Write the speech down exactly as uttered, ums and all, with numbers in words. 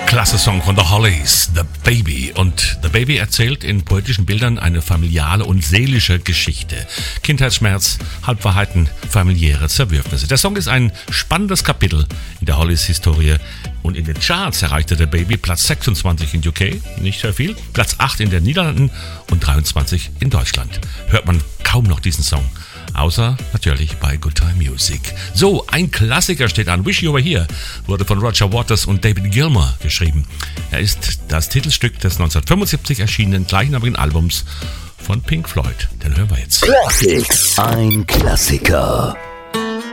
Klasse Song von The Hollies, The Baby. Und The Baby erzählt in poetischen Bildern eine familiale und seelische Geschichte. Kindheitsschmerz, Halbwahrheiten, familiäre Zerwürfnisse. Der Song ist ein spannendes Kapitel in der Hollies-Historie. Und in den Charts erreichte The Baby Platz sechsundzwanzig in U K, nicht sehr viel, Platz acht in den Niederlanden und dreiundzwanzig in Deutschland. Hört man kaum noch diesen Song. Außer natürlich bei Good Time Music. So, ein Klassiker steht an. Wish You Were Here wurde von Roger Waters und David Gilmour geschrieben. Er ist das Titelstück des neunzehnhundertfünfundsiebzig erschienenen gleichnamigen Albums von Pink Floyd. Den hören wir jetzt. Classics. Ein Klassiker.